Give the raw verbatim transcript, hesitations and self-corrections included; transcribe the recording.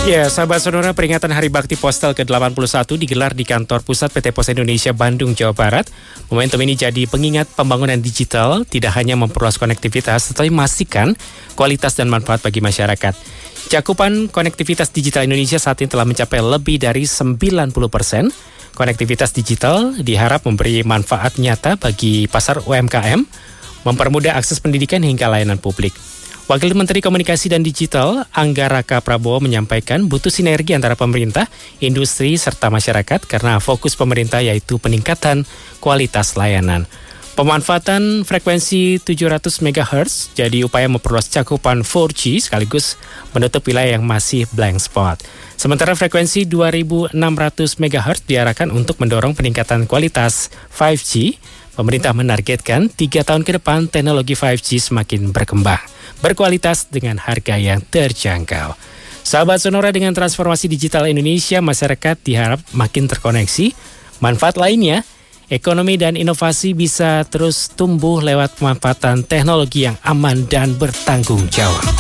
Ya, sahabat sonora, peringatan Hari Bakti Postal ke delapan puluh satu digelar di kantor pusat P T Pos Indonesia Bandung, Jawa Barat. Momentum ini jadi pengingat pembangunan digital tidak hanya memperluas konektivitas, tetapi memastikan kualitas dan manfaat bagi masyarakat. Cakupan konektivitas digital Indonesia saat ini telah mencapai lebih dari sembilan puluh persen. Konektivitas digital diharap memberi manfaat nyata bagi pasar U M K M, mempermudah akses pendidikan hingga layanan publik. Wakil Menteri Komunikasi dan Digital Angga Raka Prabowo menyampaikan butuh sinergi antara pemerintah, industri, serta masyarakat karena fokus pemerintah yaitu peningkatan kualitas layanan. Pemanfaatan frekuensi tujuh ratus megahertz jadi upaya memperluas cakupan empat G sekaligus menutup wilayah yang masih blank spot. Sementara frekuensi dua ribu enam ratus megahertz diarahkan untuk mendorong peningkatan kualitas lima G. Pemerintah menargetkan tiga tahun ke depan teknologi lima G semakin berkembang, berkualitas dengan harga yang terjangkau. Sahabat Sonora, dengan transformasi digital Indonesia, masyarakat diharap makin terkoneksi. Manfaat lainnya, ekonomi dan inovasi bisa terus tumbuh lewat pemanfaatan teknologi yang aman dan bertanggung jawab.